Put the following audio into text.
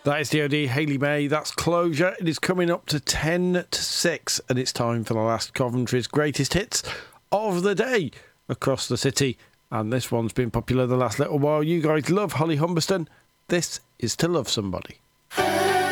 That is DOD, Hayley May. That's Closure. It is coming up to 10 to 6, and it's time for the last Coventry's greatest hits of the day across the city. And this one's been popular the last little while. You guys love Holly Humberston. This is To Love Somebody.